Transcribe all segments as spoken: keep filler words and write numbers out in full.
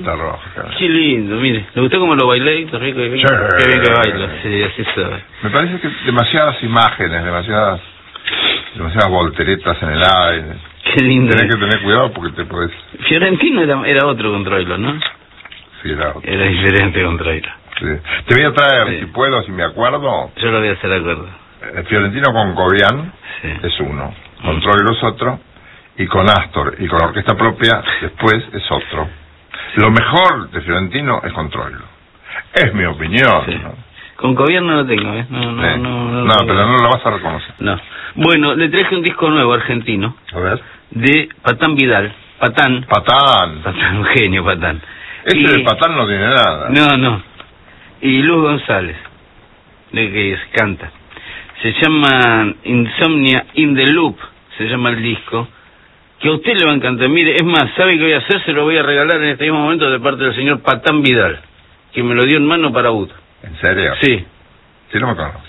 cinta roja. Qué lindo, mire. ¿Le gustó cómo lo bailé, Héctor? Rico? Qué bien, Sí. qué bien que baila. Sí, así sabe. Me parece que demasiadas imágenes, demasiadas demasiadas volteretas en el aire. Qué lindo. Tenés que tener cuidado porque te puedes... Fiorentino era, era otro con Troilo, ¿no? Sí, era otro. Era diferente con Troilo. Sí. Te voy a traer, Sí. si puedo, si me acuerdo, Yo lo voy a hacer de acuerdo. eh, Fiorentino con Cobian, Sí. es uno, con Troilo es otro, y con Astor y con orquesta propia después es otro. Lo mejor de Fiorentino es con Troilo. Es mi opinión. Sí. ¿No? Con gobierno no tengo, ¿eh? No, no, Eh, no, no, no, pero no lo vas a reconocer. No. Bueno, le traje un disco nuevo argentino A ver. de Patán Vidal. Patán. Patán. Patán, un genio, Patán. Ese Y- de Patán no tiene nada. No, no. Y Luz González, de que es- canta. Se llama Insomnia in the Loop, se llama el disco, que a usted le va a encantar. Mire, es más, ¿sabe qué voy a hacer? Se lo voy a regalar en este mismo momento de parte del señor Patán Vidal, que me lo dio en mano para Uto. ¿En serio? Sí. Sí, no me conoce.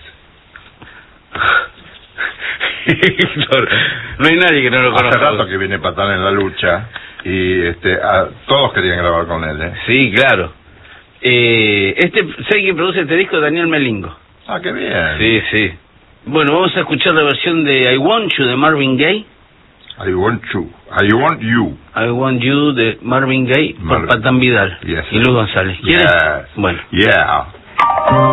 No hay nadie que no lo Hace conozca. rato que viene Patán en la lucha y este a, todos querían grabar con él, ¿eh? Sí, claro. Eh, este, ¿sabe quién produce este disco? Daniel Melingo. Ah, qué bien. Sí, sí. Bueno, vamos a escuchar la versión de I Want You de Marvin Gaye. I want you. I want you. I Want You de Marvin Gaye por Marvin. Patán Vidal Yes. y Luz González. ¿Quiere? Yes. Bueno. Yeah.